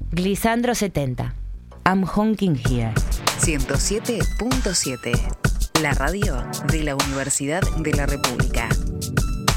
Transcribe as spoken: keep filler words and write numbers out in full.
Glissandro setenta. I'm honking here. ciento siete punto siete. La radio de la Universidad de la República.